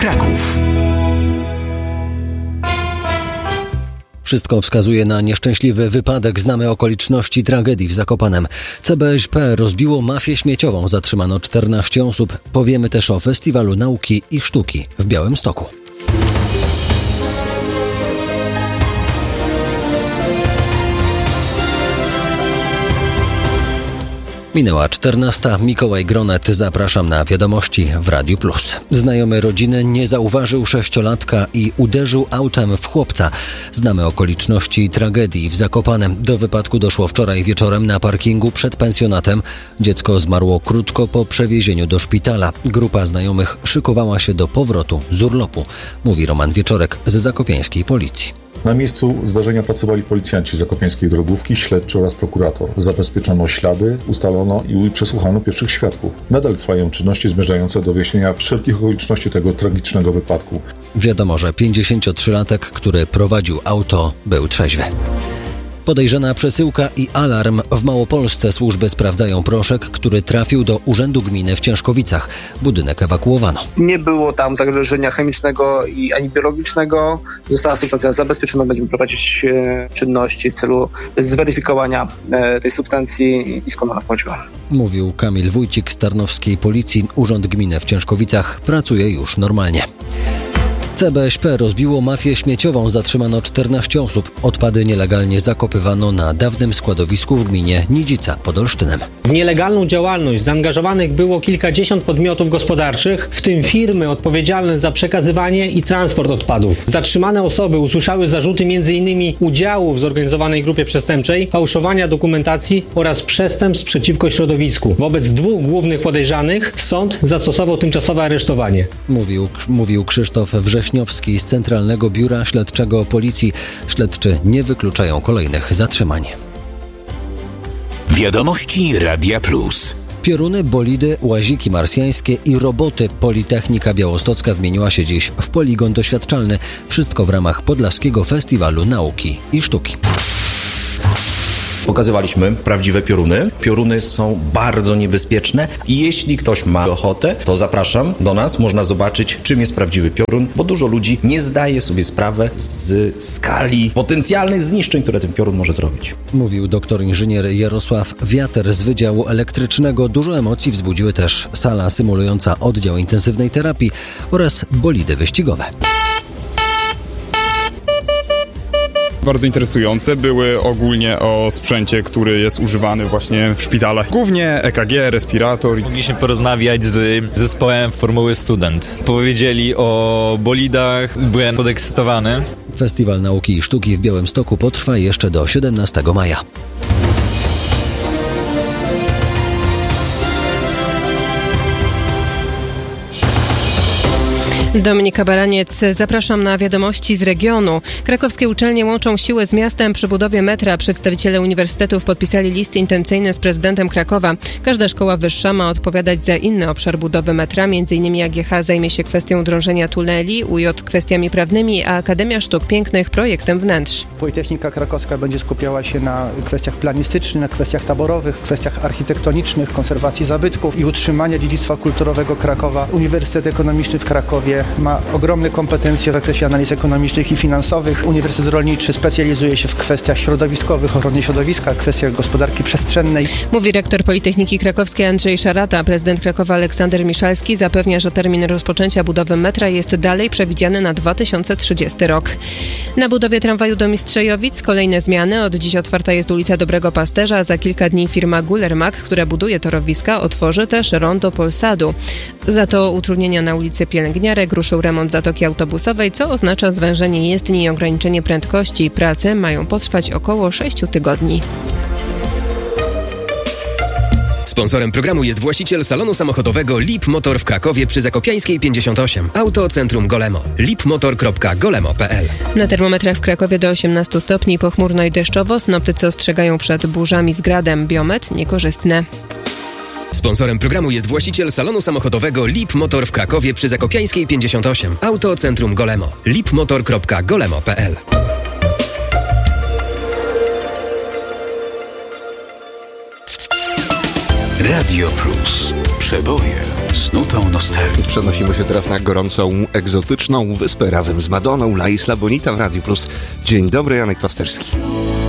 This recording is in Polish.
Kraków. Wszystko wskazuje na nieszczęśliwy wypadek. Znamy okoliczności tragedii w Zakopanem. CBŚP rozbiło mafię śmieciową. Zatrzymano 14 osób. Powiemy też o Festiwalu Nauki i Sztuki w Białymstoku. Minęła 14. Mikołaj Gronet. Zapraszam na wiadomości w Radiu Plus. Znajomy rodziny nie zauważył 6-latka i uderzył autem w chłopca. Znamy okoliczności tragedii w Zakopanem. Do wypadku doszło wczoraj wieczorem na parkingu przed pensjonatem. Dziecko zmarło krótko po przewiezieniu do szpitala. Grupa znajomych szykowała się do powrotu z urlopu, mówi Roman Wieczorek z zakopiańskiej policji. Na miejscu zdarzenia pracowali policjanci zakopiańskiej drogówki, śledczy oraz prokurator. Zabezpieczono ślady, ustalono i przesłuchano pierwszych świadków. Nadal trwają czynności zmierzające do wyjaśnienia wszelkich okoliczności tego tragicznego wypadku. Wiadomo, że 53-latek, który prowadził auto, był trzeźwy. Podejrzana przesyłka i alarm. W Małopolsce służby sprawdzają proszek, który trafił do Urzędu Gminy w Ciężkowicach. Budynek ewakuowano. Nie było tam zagrożenia chemicznego ani biologicznego. Została substancja zabezpieczona. Będziemy prowadzić czynności w celu zweryfikowania tej substancji i skąd ona pochodziła. Mówił Kamil Wójcik z Tarnowskiej Policji. Urząd Gminy w Ciężkowicach pracuje już normalnie. CBŚP rozbiło mafię śmieciową. Zatrzymano 14 osób. Odpady nielegalnie zakopywano na dawnym składowisku w gminie Nidzica pod Olsztynem. W nielegalną działalność zaangażowanych było kilkadziesiąt podmiotów gospodarczych, w tym firmy odpowiedzialne za przekazywanie i transport odpadów. Zatrzymane osoby usłyszały zarzuty m.in. udziału w zorganizowanej grupie przestępczej, fałszowania dokumentacji oraz przestępstw przeciwko środowisku. Wobec 2 głównych podejrzanych sąd zastosował tymczasowe aresztowanie. Mówił Krzysztof Wrześniowski z Centralnego Biura Śledczego Policji. Śledczy nie wykluczają kolejnych zatrzymań. Wiadomości Radia Plus. Pioruny, bolidy, łaziki marsjańskie i roboty. Politechnika Białostocka zmieniła się dziś w poligon doświadczalny. Wszystko w ramach Podlaskiego Festiwalu Nauki i Sztuki. Pokazywaliśmy prawdziwe pioruny. Pioruny są bardzo niebezpieczne i jeśli ktoś ma ochotę, to zapraszam do nas. Można zobaczyć, czym jest prawdziwy piorun, bo dużo ludzi nie zdaje sobie sprawy z skali potencjalnych zniszczeń, które ten piorun może zrobić. Mówił doktor inżynier Jarosław Wiater z Wydziału Elektrycznego. Dużo emocji wzbudziły też sala symulująca oddział intensywnej terapii oraz bolidy wyścigowe. Bardzo interesujące były ogólnie o sprzęcie, który jest używany właśnie w szpitalach. Głównie EKG, respirator. Mogliśmy porozmawiać z zespołem Formuły Student. Powiedzieli o bolidach, byłem podekscytowany. Festiwal Nauki i Sztuki w Białymstoku potrwa jeszcze do 17 maja. Dominika Baraniec, zapraszam na wiadomości z regionu. Krakowskie uczelnie łączą siły z miastem przy budowie metra. Przedstawiciele uniwersytetów podpisali list intencyjny z prezydentem Krakowa. Każda szkoła wyższa ma odpowiadać za inny obszar budowy metra. M.in. AGH zajmie się kwestią drążenia tuneli, UJ kwestiami prawnymi, a Akademia Sztuk Pięknych projektem wnętrz. Politechnika Krakowska będzie skupiała się na kwestiach planistycznych, na kwestiach taborowych, kwestiach architektonicznych, konserwacji zabytków i utrzymania dziedzictwa kulturowego Krakowa. Uniwersytet Ekonomiczny w Krakowie ma ogromne kompetencje w zakresie analiz ekonomicznych i finansowych. Uniwersytet Rolniczy specjalizuje się w kwestiach środowiskowych, ochronie środowiska, kwestiach gospodarki przestrzennej. Mówi rektor Politechniki Krakowskiej Andrzej Szarata. Prezydent Krakowa Aleksander Miszalski zapewnia, że termin rozpoczęcia budowy metra jest dalej przewidziany na 2030 rok. Na budowie tramwaju do Mistrzejowic kolejne zmiany. Od dziś otwarta jest ulica Dobrego Pasterza. Za kilka dni firma Gullermak, która buduje torowiska, otworzy też rondo Polsadu. Za to utrudnienia na ulicy Pielęgniarek, ruszył remont zatoki autobusowej, co oznacza zwężenie jezdni i ograniczenie prędkości. Prace mają potrwać około 6 tygodni. Sponsorem programu jest właściciel salonu samochodowego Lip Motor w Krakowie przy Zakopiańskiej 58. Auto Centrum Golemo. lipmotor.golemo.pl. Na termometrach w Krakowie do 18 stopni, pochmurno i deszczowo. Synoptycy ostrzegają przed burzami z gradem. Biometr niekorzystne. Sponsorem programu jest właściciel salonu samochodowego Lip Motor w Krakowie przy Zakopiańskiej 58. Auto Centrum Golemo. lipmotor.golemo.pl. Radio Plus. Przeboje z nutą nostalgii. Przenosimy się teraz na gorącą, egzotyczną wyspę razem z Madoną. La Isla Bonita w Radiu Plus. Dzień dobry, Janek Pasterski.